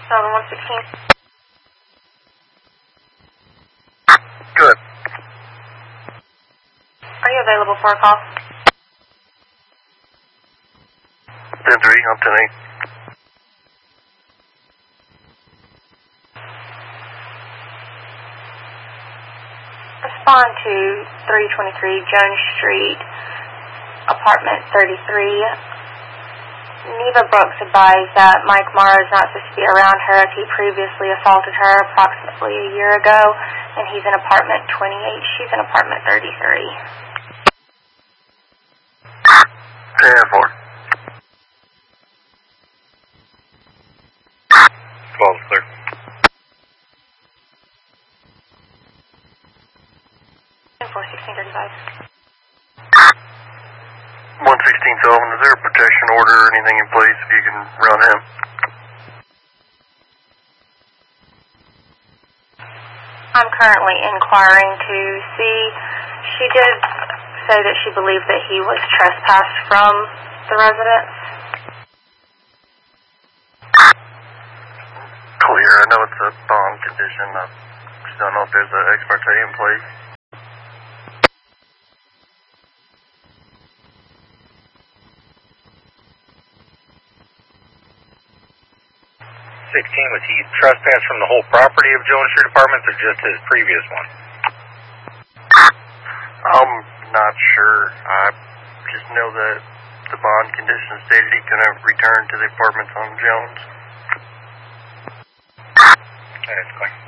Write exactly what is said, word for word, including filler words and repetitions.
seven one sixteen. Good. Are you available for a call? ten three, I'm ten eight. Respond to three twenty-three Jones Street, apartment thirty-three. Neva Brooks advised that Mike Morrow is not supposed to be around her as he previously assaulted her approximately a year ago, and he's in apartment twenty-eight. She's in apartment thirty-three. ten four. twelve clear. ten four, sixteen thirty-five. one sixteen Sullivan, is there a protection order or anything in place if you can run him? I'm currently inquiring to see. She did say that she believed that he was trespassed from the residence. Clear. I know it's a bond condition. I just don't know if there's an ex parte in place. sixteen, was he trespassed from the whole property of Jones Street Apartments or just his previous one? I'm not sure. I just know that the bond condition stated he couldn't return to the apartments on Jones. Okay, that's clear.